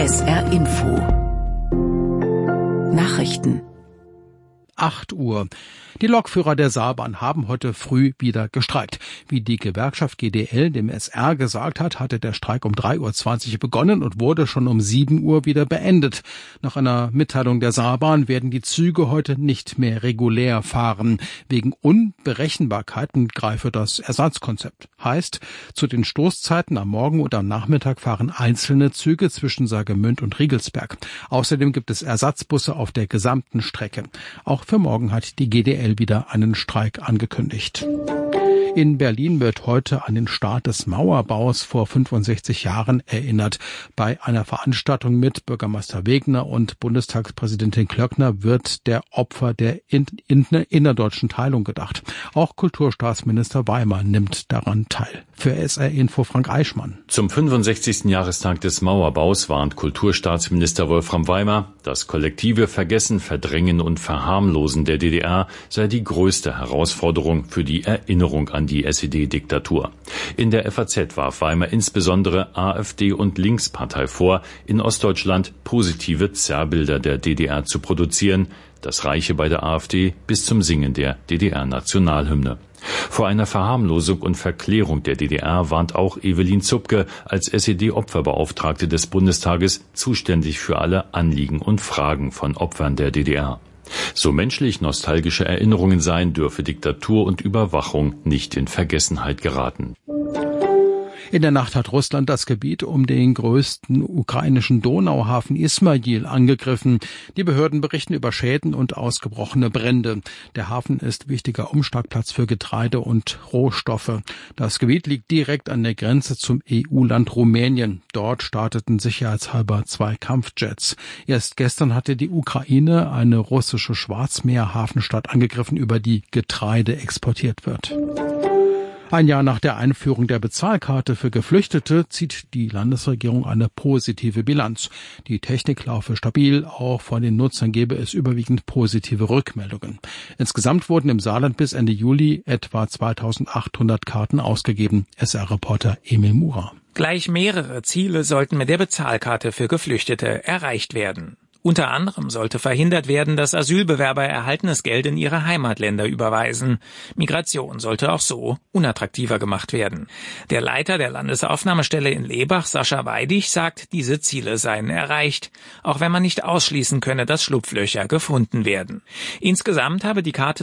SR Info Nachrichten 8 Uhr. Die Lokführer der Saarbahn haben heute früh wieder gestreikt. Wie die Gewerkschaft GDL dem SR gesagt hat, hatte der Streik um 3:20 Uhr begonnen und wurde schon um 7 Uhr wieder beendet. Nach einer Mitteilung der Saarbahn werden die Züge heute nicht mehr regulär fahren. Wegen Unberechenbarkeiten greife das Ersatzkonzept. Heißt, zu den Stoßzeiten am Morgen und am Nachmittag fahren einzelne Züge zwischen Saargemünd und Riegelsberg. Außerdem gibt es Ersatzbusse auf der gesamten Strecke. Auch für morgen hat die GDL wieder einen Streik angekündigt. In Berlin wird heute an den Start des Mauerbaus vor 65 Jahren erinnert. Bei einer Veranstaltung mit Bürgermeister Wegner und Bundestagspräsidentin Klöckner wird der Opfer der innerdeutschen Teilung gedacht. Auch Kulturstaatsminister Weimer nimmt daran teil. Für SR Info Frank Eichmann. Zum 65. Jahrestag des Mauerbaus warnt Kulturstaatsminister Wolfram Weimer, das kollektive Vergessen, Verdrängen und Verharmlosen der DDR sei die größte Herausforderung für die Erinnerung an die SED-Diktatur. In der FAZ warf Weimer insbesondere AfD und Linkspartei vor, in Ostdeutschland positive Zerrbilder der DDR zu produzieren. Das reiche bei der AfD bis zum Singen der DDR-Nationalhymne. Vor einer Verharmlosung und Verklärung der DDR warnt auch Evelyn Zupke als SED-Opferbeauftragte des Bundestages, zuständig für alle Anliegen und Fragen von Opfern der DDR. So menschlich nostalgische Erinnerungen seien, dürfe Diktatur und Überwachung nicht in Vergessenheit geraten. In der Nacht hat Russland das Gebiet um den größten ukrainischen Donauhafen Ismail angegriffen. Die Behörden berichten über Schäden und ausgebrochene Brände. Der Hafen ist wichtiger Umschlagplatz für Getreide und Rohstoffe. Das Gebiet liegt direkt an der Grenze zum EU-Land Rumänien. Dort starteten sicherheitshalber 2 Kampfjets. Erst gestern hatte die Ukraine eine russische Schwarzmeerhafenstadt angegriffen, über die Getreide exportiert wird. Ein Jahr nach der Einführung der Bezahlkarte für Geflüchtete zieht die Landesregierung eine positive Bilanz. Die Technik laufe stabil, auch von den Nutzern gebe es überwiegend positive Rückmeldungen. Insgesamt wurden im Saarland bis Ende Juli etwa 2800 Karten ausgegeben. SR-Reporter Emil Murer. Gleich mehrere Ziele sollten mit der Bezahlkarte für Geflüchtete erreicht werden. Unter anderem sollte verhindert werden, dass Asylbewerber erhaltenes Geld in ihre Heimatländer überweisen. Migration sollte auch so unattraktiver gemacht werden. Der Leiter der Landesaufnahmestelle in Lebach, Sascha Weidig, sagt, diese Ziele seien erreicht, auch wenn man nicht ausschließen könne, dass Schlupflöcher gefunden werden. Insgesamt habe die Karte